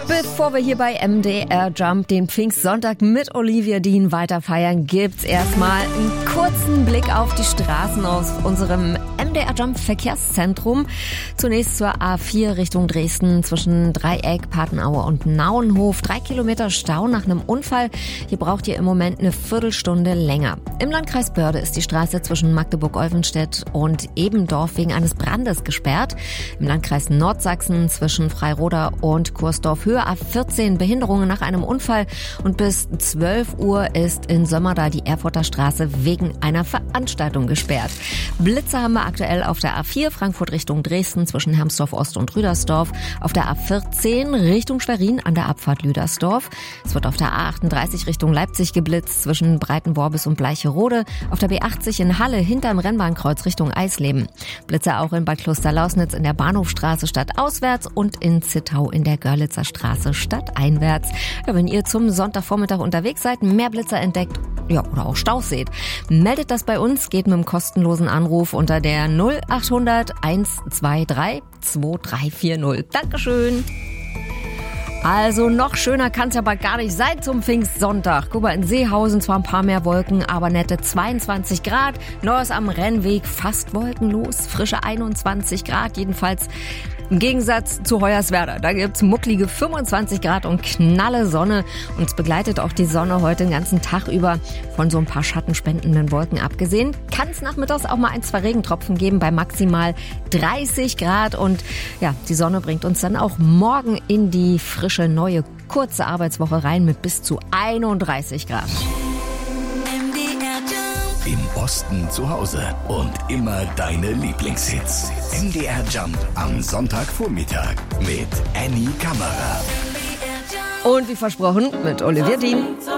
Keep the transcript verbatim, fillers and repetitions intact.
Bevor wir hier bei M D R Jump den Pfingstsonntag mit Olivia Dean weiter feiern, gibt's erstmal einen kurzen Blick auf die Straßen aus unserem M D R Jump Verkehrszentrum. Zunächst zur A vier Richtung Dresden zwischen Dreieck, Patenaue und Nauenhof. Drei Kilometer Stau nach einem Unfall. Hier braucht ihr im Moment eine Viertelstunde länger. Im Landkreis Börde ist die Straße zwischen Magdeburg-Olvenstedt und Ebendorf wegen eines Brandes gesperrt. Im Landkreis Nordsachsen zwischen Freiroda und Kursdorf-Höhe A vierzehn Behinderungen nach einem Unfall und bis zwölf Uhr ist in Sömmerda die Erfurter Straße wegen einer Veranstaltung gesperrt. Blitze haben wir aktuell auf der A vier Frankfurt Richtung Dresden zwischen Hermsdorf Ost und Rüdersdorf, auf der A vierzehn Richtung Schwerin an der Abfahrt Lüdersdorf. Es wird auf der A achtunddreißig Richtung Leipzig geblitzt zwischen Breitenworbis und Bleicherode, auf der B achtzig in Halle hinterm Rennbahnkreuz Richtung Eisleben. Blitze auch in Bad Klosterlausnitz in der Bahnhofstraße stadtauswärts und in Zittau in der Görlitzer Straße stadteinwärts. Ja, wenn ihr zum Sonntagvormittag unterwegs seid, mehr Blitzer entdeckt, ja, oder auch Staus seht, meldet das bei uns, geht mit einem kostenlosen Anruf unter der null achthundert hundertzweiundzwanzig zweiunddreißig vierzig. Dankeschön. Also noch schöner kann's ja bald gar nicht sein zum Pfingstsonntag. Guck mal, in Seehausen zwar ein paar mehr Wolken, aber nette zweiundzwanzig Grad. Neues am Rennweg fast wolkenlos, frische einundzwanzig Grad, jedenfalls im Gegensatz zu Hoyerswerda. Da gibt's mucklige fünfundzwanzig Grad und knalle Sonne. Uns begleitet auch die Sonne heute den ganzen Tag über. Von so ein paar schattenspendenden Wolken abgesehen, kann es nachmittags auch mal ein, zwei Regentropfen geben bei maximal dreißig Grad. Und ja, die Sonne bringt uns dann auch morgen in die frische, neue, kurze Arbeitswoche rein mit bis zu einunddreißig Grad. Im Osten zu Hause und immer deine Lieblingshits. M D R Jump am Sonntagvormittag mit Annie Kammerer. Und wie versprochen mit Olivia Dean.